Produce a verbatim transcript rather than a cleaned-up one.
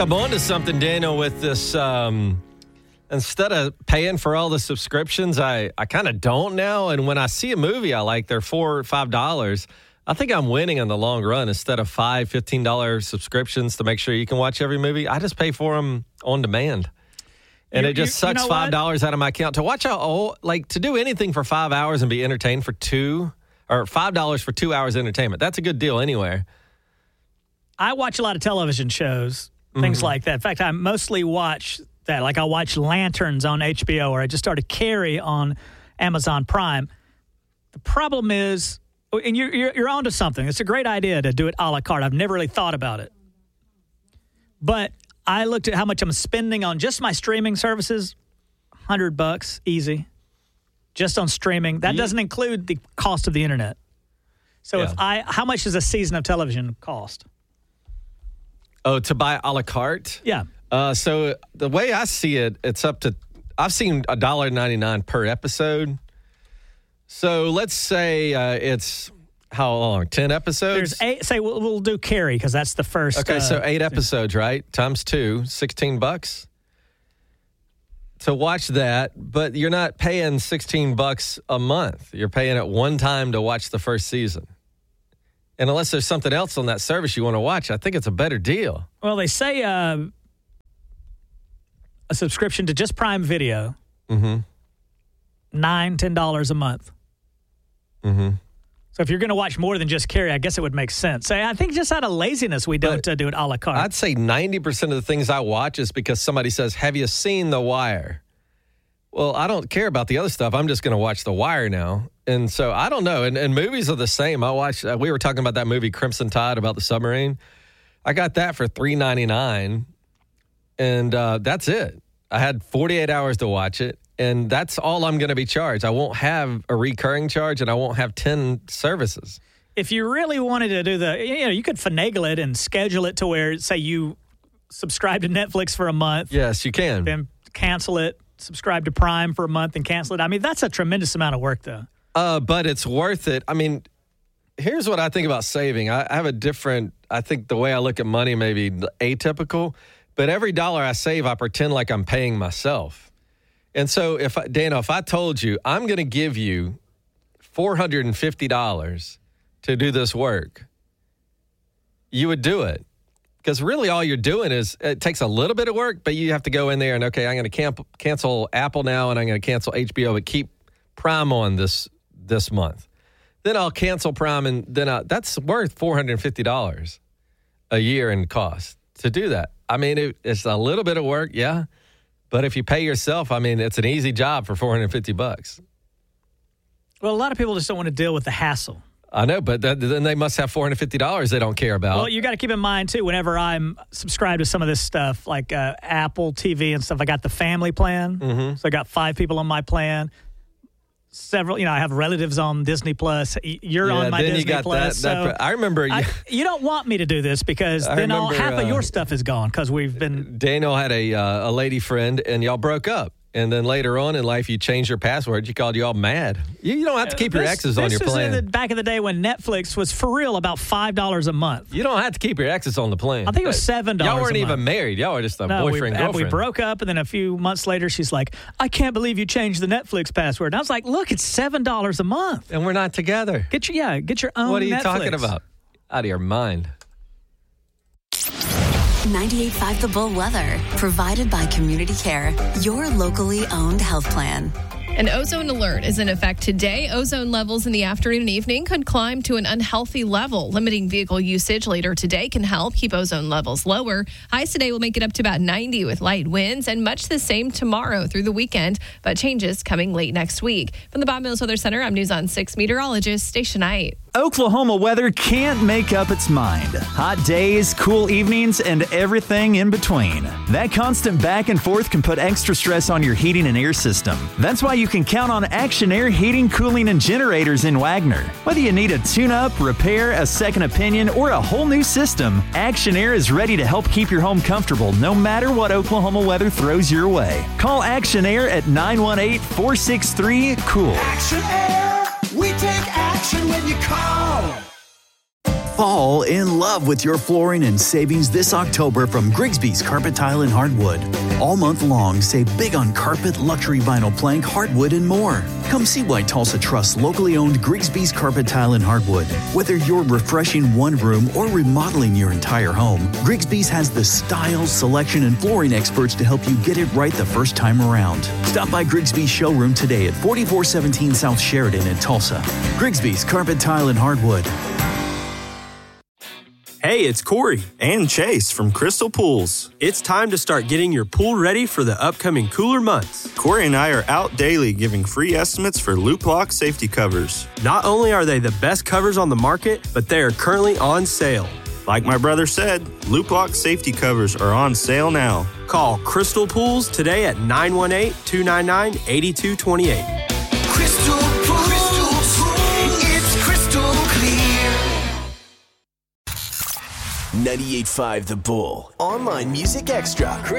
I'm on to something, Daniel, with this. Um, instead of paying for all the subscriptions, I, I kind of don't now. And when I see a movie I like, they're four or five dollars. I think I'm winning in the long run. Instead of five, fifteen dollars subscriptions to make sure you can watch every movie, I just pay for them on demand. And You- it just you- you sucks know five what? dollars out of my account to watch how old, like to do anything for five hours and be entertained for two, or five dollars for two hours entertainment. That's a good deal anywhere. I watch a lot of television shows, things Mm-hmm. like that. In fact, I mostly watch that. Like I watch Lanterns on H B O, or I just started Carrie on Amazon Prime. The problem is, and you're, you're, you're onto something. It's a great idea to do it a la carte. I've never really thought about it. But I looked at how much I'm spending on just my streaming services, one hundred bucks, easy, just on streaming. That Yeah. doesn't include the cost of the internet. So if Yeah. I, how much does a season of television cost? Oh, to buy a la carte? Yeah. Uh, so the way I see it, it's up to, I've seen one dollar ninety-nine per episode. So let's say uh, it's, how long, ten episodes? There's eight. Say we'll, we'll do Carrie because that's the first. Okay, uh, so eight episodes, right? Times two, sixteen bucks to watch that, but you're not paying sixteen bucks a month. You're paying it one time to watch the first season. And unless there's something else on that service you want to watch, I think it's a better deal. Well, they say uh, a subscription to just Prime Video, Mm-hmm. nine, ten dollars a month. Mm-hmm. So if you're going to watch more than just Carrie, I guess it would make sense. So I think just out of laziness, we don't uh, do it a la carte. I'd say ninety percent of the things I watch is because somebody says, have you seen The Wire? Well, I don't care about the other stuff. I'm just going to watch The Wire now. And so I don't know. And, and movies are the same. I watched, uh, we were talking about that movie Crimson Tide about the submarine. I got that for three ninety-nine, and uh, that's it. I had forty-eight hours to watch it, and that's all I'm going to be charged. I won't have a recurring charge, and I won't have ten services. If you really wanted to do the, you know, you could finagle it and schedule it to where, say, you subscribe to Netflix for a month, Yes, you can. then cancel it, subscribe to Prime for a month and cancel it. I mean, that's a tremendous amount of work, though. Uh, but it's worth it. I mean, here's what I think about saving. I, I have a different, I think the way I look at money may be atypical, but every dollar I save, I pretend like I'm paying myself. And so if, I, Dana, if I told you, I'm going to give you four hundred fifty dollars to do this work, you would do it. Because really all you're doing is, it takes a little bit of work, but you have to go in there and, okay, I'm going to camp, cancel Apple now, and I'm going to cancel H B O, but keep Prime on this this month. Then I'll cancel Prime, and then I, that's worth four hundred fifty dollars a year in cost to do that. I mean, it, it's a little bit of work, yeah, but if you pay yourself, I mean, it's an easy job for four hundred fifty bucks. Well, a lot of people just don't want to deal with the hassle. I know, but that, then they must have four hundred fifty dollars they don't care about. Well, you got to keep in mind, too, whenever I'm subscribed to some of this stuff, like uh, Apple T V and stuff, I got the family plan. Mm-hmm. So I got five people on my plan. Several, you know, I have relatives on Disney Plus. You're yeah, on my then Disney you got Plus. that, that. so I remember you, I, you don't want me to do this because I then all, remember, half of uh, your stuff is gone because we've been. Daniel had a uh, a lady friend, and y'all broke up. And then later on in life, you changed your password. She called you all mad. You, you don't have to keep your This- exes on this your was plan. in the, back in the day when Netflix was for real about five dollars a month. You don't have to keep your exes on the plan. I think it was seven dollars. Y'all weren't a even month. married. Y'all were just a No, boyfriend, we, girlfriend. we broke up, and then a few months later, she's like, I can't believe you changed the Netflix password. And I was like, look, it's seven dollars a month. And we're not together. Get your, yeah, get your own What are you Netflix. talking about? Out of your mind. ninety-eight point five The Bull weather, provided by Community Care, your locally owned health plan. An ozone alert is in effect today. Ozone levels in the afternoon and evening could climb to an unhealthy level. Limiting vehicle usage later today can help keep ozone levels lower. Highs today will make it up to about ninety with light winds, and much the same tomorrow through the weekend, but changes coming late next week. From the Bob Mills Weather Center, I'm News on six meteorologist Stacia Knight. Oklahoma weather can't make up its mind. Hot days, cool evenings, and everything in between. That constant back and forth can put extra stress on your heating and air system. That's why you can count on Action Air Heating, Cooling, and Generators in Wagner. Whether you need a tune-up, repair, a second opinion, or a whole new system, Action Air is ready to help keep your home comfortable no matter what Oklahoma weather throws your way. Call Action Air at nine one eight, four six three, COOL. Action Air, we take action when you call. Fall in love with your flooring and savings this October from Grigsby's Carpet Tile and Hardwood. All month long, save big on carpet, luxury vinyl plank, hardwood, and more. Come see why Tulsa trusts locally owned Grigsby's Carpet Tile and Hardwood. Whether you're refreshing one room or remodeling your entire home, Grigsby's has the style, selection, and flooring experts to help you get it right the first time around. Stop by Grigsby's showroom today at forty-four seventeen South Sheridan in Tulsa. Grigsby's Carpet Tile and Hardwood. Hey, it's Corey and Chase from Crystal Pools. It's time to start getting your pool ready for the upcoming cooler months. Corey and I are out daily giving free estimates for Loop Lock safety covers. Not only are they the best covers on the market, but they are currently on sale. Like my brother said, Loop Lock safety covers are on sale now. Call Crystal Pools today at nine one eight, two nine nine, eight two two eight. Crystal Pools. Crystal Pools. It's crystal clear. ninety-eight point five The Bull. Online Music Extra. Chris